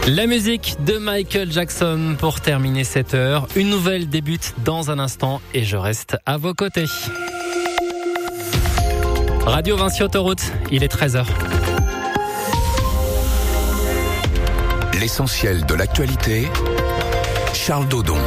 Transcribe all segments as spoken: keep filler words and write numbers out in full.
La musique de Michael Jackson pour terminer cette heure. Une nouvelle débute dans un instant et je reste à vos côtés. Radio Vinci Autoroute, il est treize heures. L'essentiel de l'actualité, Charles Dodon.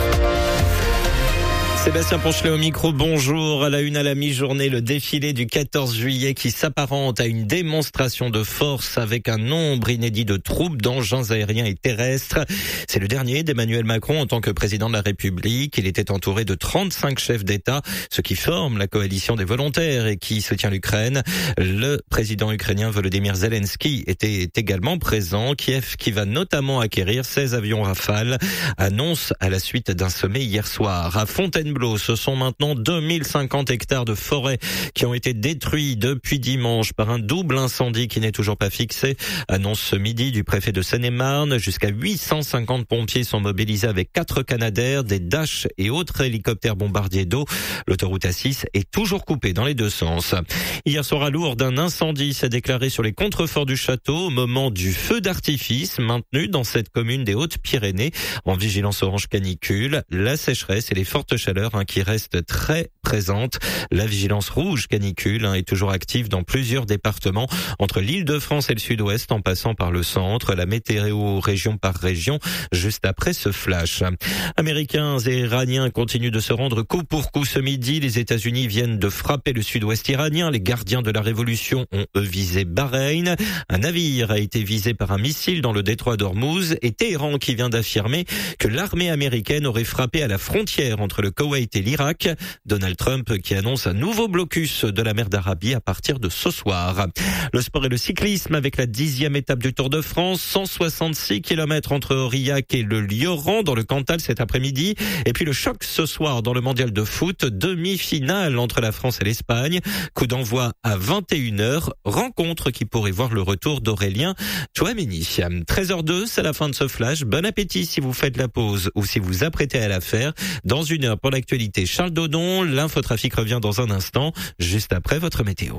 Sébastien Ponchelet au micro, bonjour. À la une à la mi-journée, le défilé du quatorze juillet qui s'apparente à une démonstration de force avec un nombre inédit de troupes d'engins aériens et terrestres. C'est le dernier d'Emmanuel Macron en tant que président de la République. Il était entouré de trente-cinq chefs d'État, ce qui forme la coalition des volontaires et qui soutient l'Ukraine. Le président ukrainien Volodymyr Zelensky était également présent. Kiev, qui va notamment acquérir seize avions Rafale, annonce à la suite d'un sommet hier soir. À Fontainebleau, ce sont maintenant deux mille cinquante hectares de forêt qui ont été détruits depuis dimanche par un double incendie qui n'est toujours pas fixé. Annonce ce midi du préfet de Seine-et-Marne. Jusqu'à huit cent cinquante pompiers sont mobilisés avec quatre Canadair, des Dash et autres hélicoptères bombardiers d'eau. L'autoroute A six est toujours coupée dans les deux sens. Hier soir à Lourdes, un incendie s'est déclaré sur les contreforts du château au moment du feu d'artifice maintenu dans cette commune des Hautes-Pyrénées en vigilance orange canicule. La sécheresse et les fortes chaleurs hein, qui reste très présente. La vigilance rouge canicule hein, est toujours active dans plusieurs départements entre l'Île-de-France et le Sud-Ouest en passant par le centre. La météo région par région juste après ce flash. Américains et Iraniens continuent de se rendre coup pour coup ce midi. Les États-Unis viennent de frapper le Sud-Ouest iranien. Les gardiens de la révolution ont eux visé Bahreïn. Un navire a été visé par un missile dans le détroit d'Ormuz et Téhéran qui vient d'affirmer que l'armée américaine aurait frappé à la frontière entre le Koweït et l'Irak. Donald Trump qui annonce un nouveau blocus de la mer d'Arabie à partir de ce soir. Le sport et le cyclisme avec la dixième étape du Tour de France, cent soixante-six kilomètres entre Aurillac et le Lioran dans le Cantal cet après-midi. Et puis le choc ce soir dans le mondial de foot, demi-finale entre la France et l'Espagne. Coup d'envoi à vingt et une heures, rencontre qui pourrait voir le retour d'Aurélien Tchouaméni. treize heures deux, c'est la fin de ce flash. Bon appétit si vous faites la pause ou si vous apprêtez à la faire. Dans une heure pour l'actualité, Charles Dodon. L'infotrafic revient dans un instant, juste après votre météo.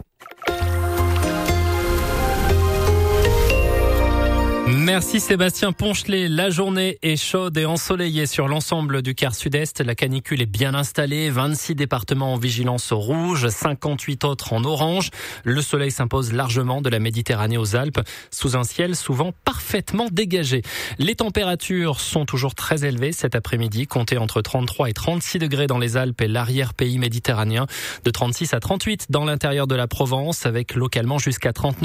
Merci Sébastien Ponchelet. La journée est chaude et ensoleillée sur l'ensemble du quart sud-est. La canicule est bien installée. vingt-six départements en vigilance rouge, cinquante-huit autres en orange. Le soleil s'impose largement de la Méditerranée aux Alpes, sous un ciel souvent parfaitement dégagé. Les températures sont toujours très élevées cet après-midi, comptez entre trente-trois et trente-six degrés dans les Alpes et l'arrière-pays méditerranéen, de trente-six à trente-huit dans l'intérieur de la Provence, avec localement jusqu'à trente-neuf